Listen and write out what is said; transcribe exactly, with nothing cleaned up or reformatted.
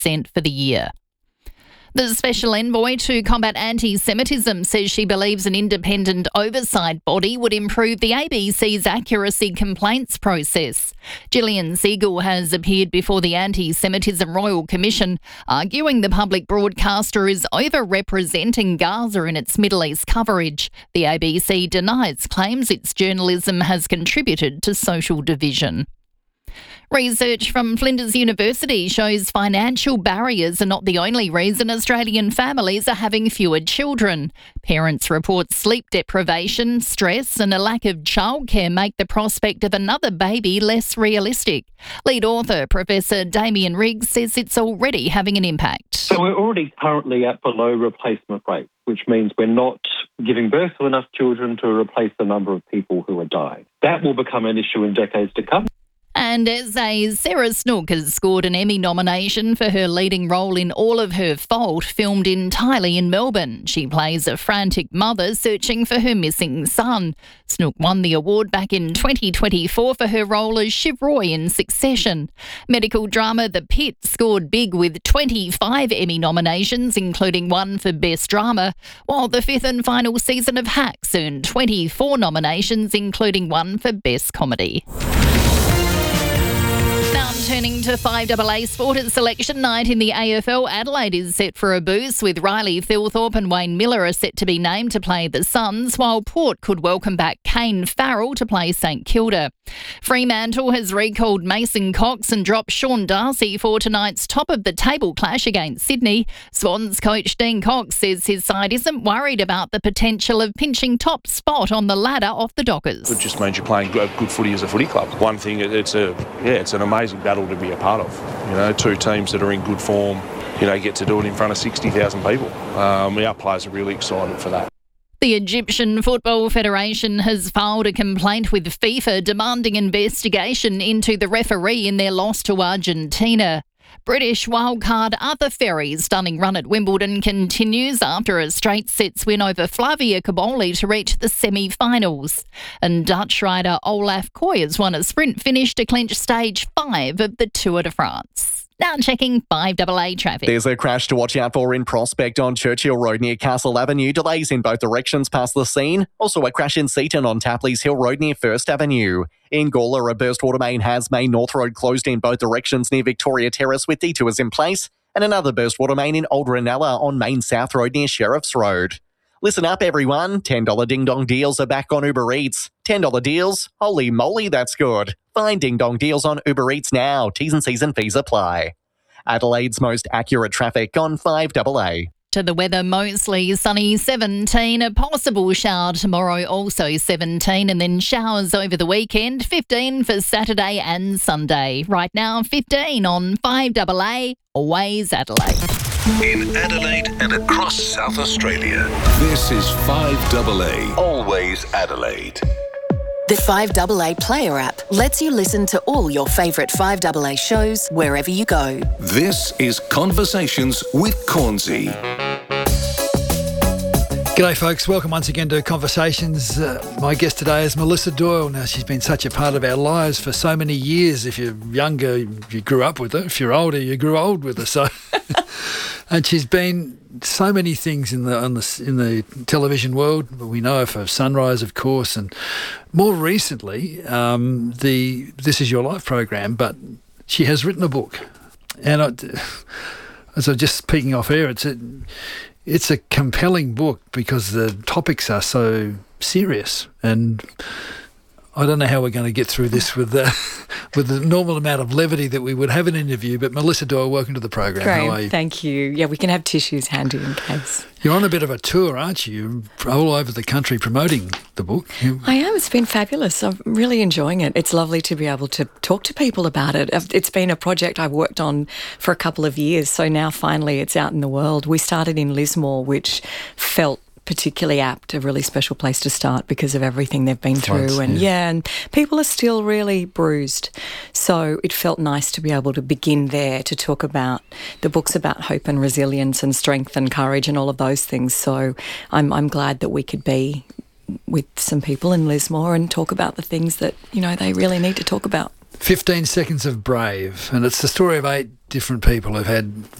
percent for the year. The Special Envoy to combat anti-Semitism says she believes an independent oversight body would improve the A B C's accuracy complaints process. Gillian Siegel has appeared before the Anti-Semitism Royal Commission, arguing the public broadcaster is over-representing Gaza in its Middle East coverage. The A B C denies claims its journalism has contributed to social division. Research from Flinders University shows financial barriers are not the only reason Australian families are having fewer children. Parents report sleep deprivation, stress and a lack of childcare make the prospect of another baby less realistic. Lead author Professor Damien Riggs says it's already having an impact. So we're already currently at below replacement rate, which means we're not giving birth to enough children to replace the number of people who are dying. That will become an issue in decades to come. And as a Sarah Snook has scored an Emmy nomination for her leading role in All of Her Fault, filmed entirely in Melbourne. She plays a frantic mother searching for her missing son. Snook won the award back in twenty twenty-four for her role as Shiv Roy in Succession. Medical drama The Pit scored big with twenty-five Emmy nominations, including one for Best Drama, while the fifth and final season of Hacks earned twenty-four nominations, including one for Best Comedy. Now turning to five A A Sport at selection night in the A F L, Adelaide is set for a boost with Riley Thilthorpe and Wayne Miller are set to be named to play the Suns, while Port could welcome back Kane Farrell to play St Kilda. Fremantle has recalled Mason Cox and dropped Sean Darcy for tonight's top-of-the-table clash against Sydney. Swans coach Dean Cox says his side isn't worried about the potential of pinching top spot on the ladder off the Dockers. It just means you're playing good footy as a footy club. One thing, it's a yeah, it's an amazing battle to be a part of. You know, two teams that are in good form, you know, get to do it in front of sixty thousand people. Um, our players are really excited for that. The Egyptian Football Federation has filed a complaint with FIFA demanding investigation into the referee in their loss to Argentina. British wildcard Arthur Ferry's stunning run at Wimbledon continues after a straight sets win over Flavia Caboli to reach the semi-finals. And Dutch rider Olaf Koy has won a sprint finish to clinch stage five of the Tour de France. Now checking five A A traffic. There's a crash to watch out for in Prospect on Churchill Road near Castle Avenue. Delays in both directions past the scene. Also a crash in Seaton on Tapley's Hill Road near First Avenue. In Gawler, a burst water main has Main North Road closed in both directions near Victoria Terrace with detours in place. And another burst water main in Old Ranella on Main South Road near Sheriff's Road. Listen up, everyone. ten dollars Ding Dong deals are back on Uber Eats. ten dollars deals? Holy moly, that's good. Find Ding Dong deals on Uber Eats now. T's and C's and fees apply. Adelaide's most accurate traffic on five A A. To the weather, mostly sunny, seventeen. A possible shower tomorrow, also seventeen. And then showers over the weekend, fifteen for Saturday and Sunday. Right now, fifteen on five A A. Always Adelaide. In Adelaide and across South Australia, this is five A A. Always Adelaide. The five A A Player app lets you listen to all your favourite five A A shows wherever you go. This is Conversations with Cornsey. G'day folks, welcome once again to Conversations. Uh, my guest today is Melissa Doyle. Now, she's been such a part of our lives for so many years. If you're younger, you grew up with her. If you're older, you grew old with her. So, and she's been so many things in the on the in the television world. We know her for Sunrise, of course, and more recently, um, the This Is Your Life program. But she has written a book, and I, as I'm just speaking off air, it's a it's a compelling book because the topics are so serious, and I don't know how we're going to get through this with the with the normal amount of levity that we would have in an interview. But Melissa Doyle, welcome to the program. Great, how are you? Thank you. Yeah, we can have tissues handy in case. You're on a bit of a tour, aren't you? You're all over the country promoting the book. I am. It's been fabulous. I'm really enjoying it. It's lovely to be able to talk to people about it. It's been a project I've worked on for a couple of years, so now finally it's out in the world. We started in Lismore, which felt particularly apt, a really special place to start because of everything they've been Floods, through. And yeah. yeah, and people are still really bruised. So it felt nice to be able to begin there to talk about the book's about hope and resilience and strength and courage and all of those things. So I'm I'm glad that we could be with some people in Lismore and talk about the things that, you know, they really need to talk about. fifteen Seconds of Brave, and it's the story of eight different people have had